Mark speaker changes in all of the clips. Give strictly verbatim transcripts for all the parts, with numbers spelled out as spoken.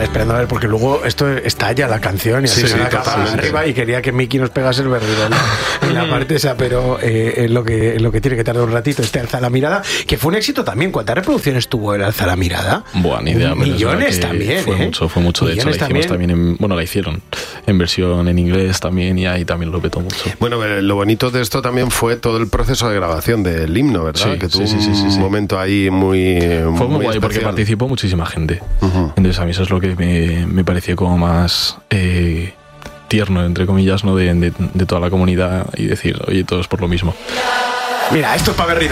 Speaker 1: esperando a ver, porque luego esto estalla la canción y así
Speaker 2: Sí,
Speaker 1: se
Speaker 2: sí,
Speaker 1: la capa arriba y quería que Miki nos pegase el berrido en la, en la parte esa, pero eh, es lo que, es lo que tiene que tardar un ratito este Alza la Mirada, que fue un éxito también. ¿Cuántas reproducciones tuvo el Alza la Mirada?
Speaker 3: Buah, ni idea.
Speaker 1: Millones también,
Speaker 3: Fue
Speaker 1: ¿eh?
Speaker 3: mucho, fue mucho. De hecho, la hicimos también, también en, bueno, la hicieron en versión en inglés también y ahí también lo petó mucho.
Speaker 2: Bueno, lo bonito de esto también fue todo el proceso de grabación del himno, ¿verdad?
Speaker 3: Sí,
Speaker 2: que tuvo
Speaker 3: sí, sí, sí, sí,
Speaker 2: un
Speaker 3: sí.
Speaker 2: momento ahí muy
Speaker 3: Fue muy,
Speaker 2: muy
Speaker 3: guay porque
Speaker 2: especial.
Speaker 3: participó muchísima gente.
Speaker 2: Uh-huh.
Speaker 3: Entonces a mí eso es lo que me, me pareció como más eh, tierno, entre comillas, ¿no? De, de, de toda la comunidad y decir, oye, todos por lo mismo.
Speaker 1: Mira, esto es para berrido.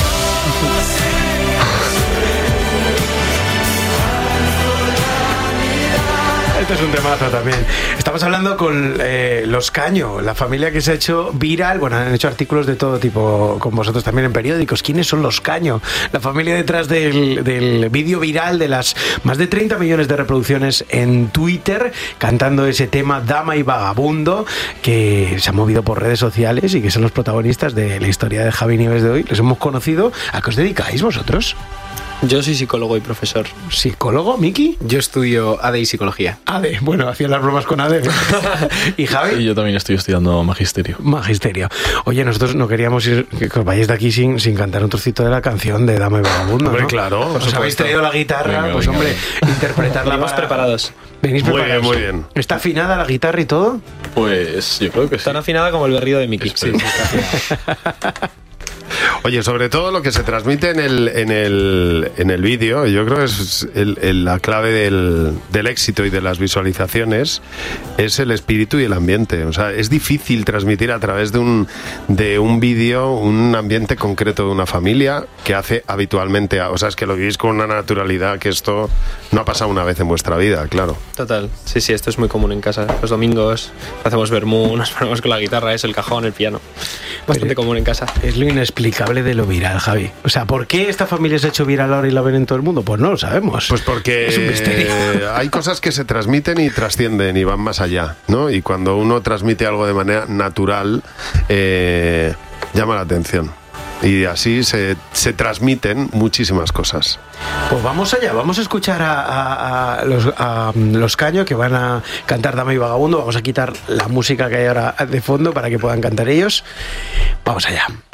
Speaker 1: Este es un temazo también. Estamos hablando con eh, Los Caño, la familia que se ha hecho viral. Bueno, han hecho artículos de todo tipo con vosotros también en periódicos. ¿Quiénes son Los Caño? La familia detrás del, del vídeo viral de las más de treinta millones de reproducciones en Twitter, cantando ese tema Dama y Vagabundo, que se ha movido por redes sociales y que son los protagonistas de la historia de Javi Nieves de hoy. Les hemos conocido. ¿A qué os dedicáis vosotros?
Speaker 4: Yo soy psicólogo y profesor.
Speaker 1: ¿Psicólogo, Miki?
Speaker 5: Yo estudio A D y Psicología.
Speaker 1: A D, bueno, hacía las bromas con A D. ¿Y Javi?
Speaker 3: Y yo también estoy estudiando magisterio.
Speaker 1: Magisterio. Oye, nosotros no queríamos ir, que os vayáis de aquí sin, sin cantar un trocito de la canción de Dama y Vagabundo,
Speaker 2: Hombre,
Speaker 1: ¿no?
Speaker 2: claro.
Speaker 1: Os
Speaker 2: Por
Speaker 1: habéis
Speaker 2: supuesto.
Speaker 1: traído la guitarra,
Speaker 3: Venga,
Speaker 1: pues
Speaker 3: venga,
Speaker 1: hombre, interpretarla.
Speaker 4: Venimos
Speaker 1: para...
Speaker 4: preparados.
Speaker 1: ¿Venís
Speaker 2: Muy
Speaker 1: preparados?
Speaker 2: bien, muy bien.
Speaker 1: ¿Está afinada la guitarra y todo?
Speaker 3: Pues yo creo que sí.
Speaker 4: Tan afinada como el berrido de Miki.
Speaker 3: Sí, sí,
Speaker 2: Oye, sobre todo lo que se transmite en el, en el, en el vídeo, yo creo que es el, el, la clave del, del éxito y de las visualizaciones, es el espíritu y el ambiente. O sea, es difícil transmitir a través de un, de un vídeo un ambiente concreto de una familia que hace habitualmente. O sea, es que lo vivís con una naturalidad que esto no ha pasado una vez en vuestra vida, claro.
Speaker 4: Total. Sí, sí, esto es muy común en casa. Los domingos hacemos vermú, nos ponemos con la guitarra, es el cajón, el piano. Bastante común en casa.
Speaker 1: Es lo inexplicable de lo viral, Javi. O sea, ¿por qué esta familia se ha hecho viral ahora y la ven en todo el mundo? Pues no lo sabemos.
Speaker 2: Pues porque
Speaker 1: es un misterio.
Speaker 2: Hay cosas que se transmiten y trascienden y van más allá, ¿no? Y cuando uno transmite algo de manera natural, eh, llama la atención. Y así se, se transmiten muchísimas cosas.
Speaker 1: Pues vamos allá, vamos a escuchar a, a, a, los, a Los Caño, que van a cantar Dama y Vagabundo. Vamos a quitar la música que hay ahora de fondo para que puedan cantar ellos. Vamos allá.